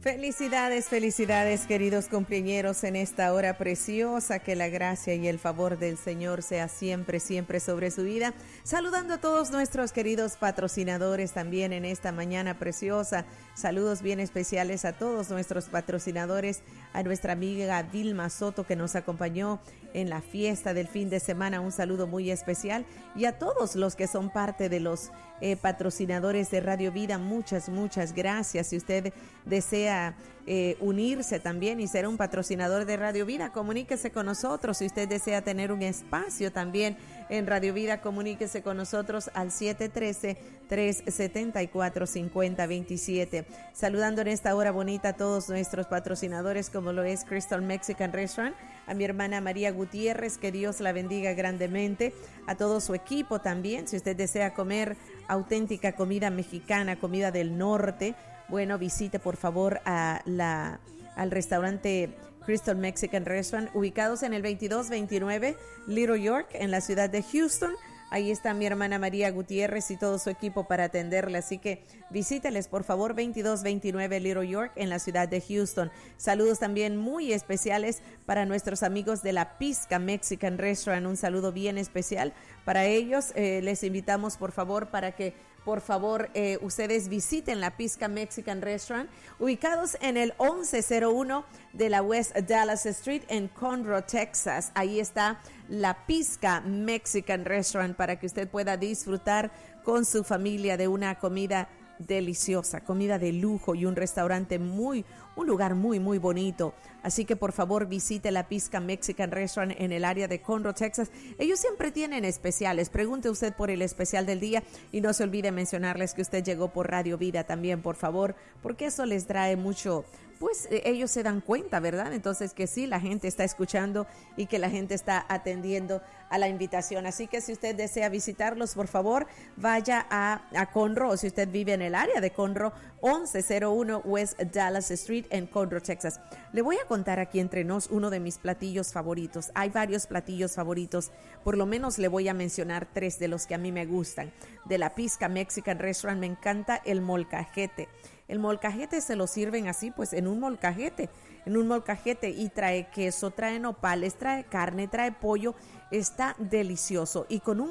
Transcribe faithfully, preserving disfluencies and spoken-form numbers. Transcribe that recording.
Felicidades, felicidades, queridos cumpleañeros, en esta hora preciosa. Que la gracia y el favor del Señor sea siempre, siempre sobre su vida. Saludando a todos nuestros queridos patrocinadores también en esta mañana preciosa. Saludos bien especiales a todos nuestros patrocinadores, a nuestra amiga Vilma Soto, que nos acompañó en la fiesta del fin de semana. Un saludo muy especial. Y a todos los que son parte de los eh, patrocinadores de Radio Vida, muchas, muchas gracias. Si usted desea Eh, unirse también y ser un patrocinador de Radio Vida, comuníquese con nosotros. Si usted desea tener un espacio también en Radio Vida, comuníquese con nosotros al siete uno tres, tres siete cuatro, cinco cero dos siete. Saludando en esta hora bonita a todos nuestros patrocinadores, como lo es Crystal Mexican Restaurant, a mi hermana María Gutiérrez, que Dios la bendiga grandemente, a todo su equipo también. Si usted desea comer auténtica comida mexicana, comida del norte, bueno, visite por favor a la, al restaurante Crystal Mexican Restaurant, ubicados en el veintidós veintinueve Little York, en la ciudad de Houston. Ahí está mi hermana María Gutiérrez y todo su equipo para atenderle, así que visíteles por favor, veintidós veintinueve Little York, en la ciudad de Houston. Saludos también muy especiales para nuestros amigos de la Pizca Mexican Restaurant, un saludo bien especial para ellos. Eh, les invitamos por favor para que por favor eh, ustedes visiten la Pizca Mexican Restaurant, ubicados en el once cero uno de la West Dallas Street en Conroe, Texas. Ahí está la Pizca Mexican Restaurant para que usted pueda disfrutar con su familia de una comida deliciosa, comida de lujo y un restaurante muy, un lugar muy, muy bonito. Así que por favor visite la Pizca Mexican Restaurant en el área de Conroe, Texas. Ellos siempre tienen especiales. Pregunte usted por el especial del día y no se olvide mencionarles que usted llegó por Radio Vida también, por favor, porque eso les trae mucho, pues eh, ellos se dan cuenta, ¿verdad? Entonces que sí, la gente está escuchando y que la gente está atendiendo a la invitación. Así que si usted desea visitarlos, por favor, vaya a, a Conroe, o si usted vive en el área de Conroe, once cero uno West Dallas Street en Conroe, Texas. Le voy a contar aquí entre nos uno de mis platillos favoritos. Hay varios platillos favoritos, por lo menos le voy a mencionar tres de los que a mí me gustan. De la Pizca Mexican Restaurant me encanta el molcajete. El molcajete se lo sirven así, pues en un molcajete, en un molcajete, y trae queso, trae nopales, trae carne, trae pollo, está delicioso, y con un